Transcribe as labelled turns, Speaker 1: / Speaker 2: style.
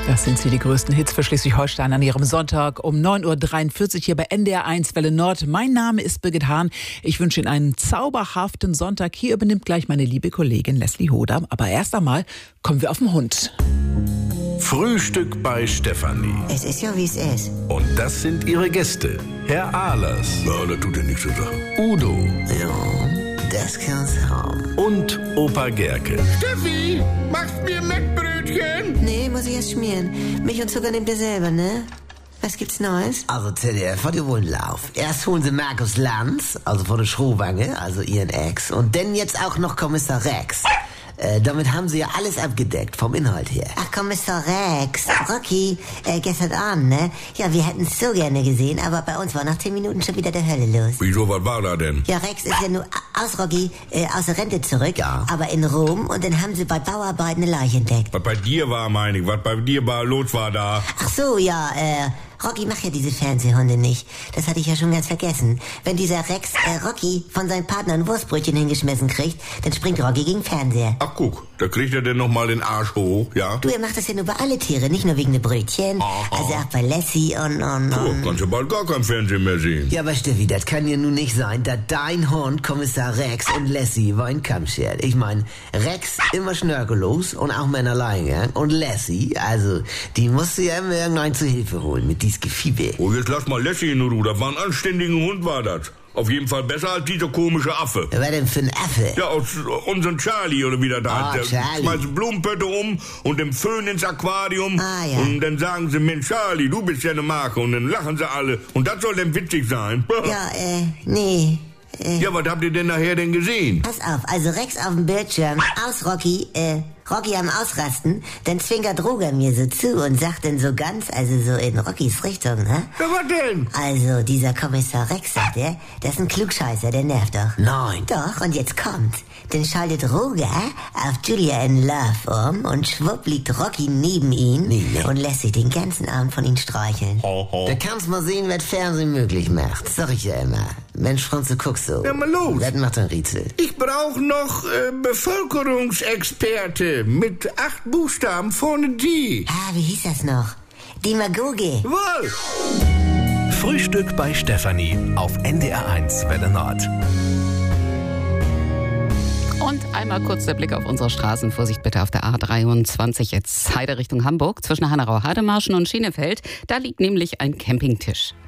Speaker 1: Das sind sie, die größten Hits für Schleswig-Holstein an ihrem Sonntag um 9.43 Uhr hier bei NDR 1 Welle Nord. Mein Name ist Birgit Hahn. Ich wünsche Ihnen einen zauberhaften Sonntag. Hier übernimmt gleich meine liebe Kollegin Leslie Hodam. Aber erst einmal kommen wir auf den Hund.
Speaker 2: Frühstück bei Stefanie.
Speaker 3: Es ist ja, wie es ist.
Speaker 2: Und das sind ihre Gäste. Herr Ahlers.
Speaker 4: Ja, das tut ja nichts zu sagen.
Speaker 2: Udo.
Speaker 3: Ja, das kann's haben.
Speaker 2: Und Opa Gerke.
Speaker 4: Steffi, machst mir Mettbrötchen?
Speaker 3: Nee, muss ich erst schmieren. Milch und Zucker nehmt ihr selber, ne? Was gibt's Neues?
Speaker 5: Also ZDF hat ja wohl einen Lauf. Erst holen sie Markus Lanz, also von der Schrohwange, also ihren Ex. Und dann jetzt auch noch Kommissar Rex. Damit haben sie ja alles abgedeckt, vom Inhalt her.
Speaker 3: Ach, Kommissar Rex. Rocky, gestern Abend, ne? Ja, wir hätten es so gerne gesehen, aber bei uns war nach 10 Minuten schon wieder der Hölle los.
Speaker 4: Wieso, was war da denn?
Speaker 3: Ja, Rex ist ja nur aus Rocky, aus der Rente zurück,
Speaker 5: Ja.
Speaker 3: aber in Rom, und dann haben sie bei Bauarbeiten eine Leiche entdeckt.
Speaker 4: Was bei dir war, meine ich, was bei dir los war da.
Speaker 3: Ach so, ja, Rocky macht ja diese Fernsehhunde nicht. Das hatte ich ja schon ganz vergessen. Wenn dieser Rex Rocky von seinem Partner ein Wurstbrötchen hingeschmissen kriegt, dann springt Rocky gegen den Fernseher.
Speaker 4: Ach guck, da kriegt er denn noch mal den Arsch hoch, ja?
Speaker 3: Du, er macht das ja nur bei alle Tiere, nicht nur wegen der Brötchen. Also auch bei Lassie und.
Speaker 4: So, kannst du bald gar kein Fernsehen mehr sehen.
Speaker 5: Ja, aber Steffi, das kann ja nun nicht sein, dass dein Hund Kommissar Rex und Lassie über einen Kamm schert. Ich mein, Rex immer schnörkellos und auch Männer Alleingang. Und Lassie, also, die musst du ja immer irgendeinen zu Hilfe holen mit dieses Gefieber.
Speaker 4: Oh, jetzt lass mal Lassie in Ruhe, das war ein anständiger Hund, war das. Auf jeden Fall besser als dieser komische Affe.
Speaker 5: Was denn für ein Affe?
Speaker 4: Ja, aus unserem Charlie oder wie der da
Speaker 5: Ah,
Speaker 4: hat. Der
Speaker 5: Charlie.
Speaker 4: schmeißt Blumenpötte um und den Föhn ins Aquarium.
Speaker 3: Ah, ja.
Speaker 4: Und dann sagen sie, Mensch, Charlie, du bist ja eine Marke. Und dann lachen sie alle. Und das soll denn witzig sein.
Speaker 3: Ja, nee.
Speaker 4: Ja, was habt ihr denn nachher denn gesehen?
Speaker 3: Pass auf, also Rex auf dem Bildschirm, aus Rocky am Ausrasten, dann zwinkert Roger mir so zu und sagt dann so ganz, also so in Rockys Richtung, ne?
Speaker 4: Ja, was denn?
Speaker 3: Also, dieser Kommissar Rex, sagt er, das ist ein Klugscheißer, der nervt doch.
Speaker 5: Nein.
Speaker 3: Doch, und jetzt kommt. Dann schaltet Roger auf Julia in Love um und schwupp liegt Rocky neben ihn
Speaker 5: Nee.
Speaker 3: und lässt sich den ganzen Abend von ihm streicheln.
Speaker 5: Da kannst mal sehen, was Fernsehen möglich macht. Sag ich ja immer. Mensch, Franz, du guckst so.
Speaker 4: Ja, mal los.
Speaker 5: Das macht ein Rätsel.
Speaker 4: Ich brauche noch Bevölkerungsexperte mit 8 Buchstaben vorne die.
Speaker 3: Ah, wie hieß das noch? Demagoge.
Speaker 4: Wohl.
Speaker 2: Frühstück bei Stefanie auf NDR 1 Welle Nord.
Speaker 6: Und einmal kurz der Blick auf unsere Straßen. Vorsicht bitte auf der A23, jetzt Heide Richtung Hamburg. Zwischen Hanau-Hademarschen und Schienefeld, da liegt nämlich ein Campingtisch.